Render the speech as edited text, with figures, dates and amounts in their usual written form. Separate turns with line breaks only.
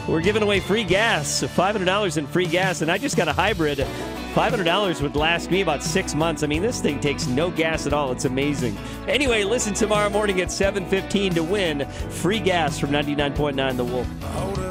we're giving away free gas, $500 in free gas, and I just got a hybrid. $500 would last me about 6 months. I mean, this thing takes no gas at all. It's amazing. Anyway, listen tomorrow morning at 7:15 to win free gas from 99.9 The Wolf.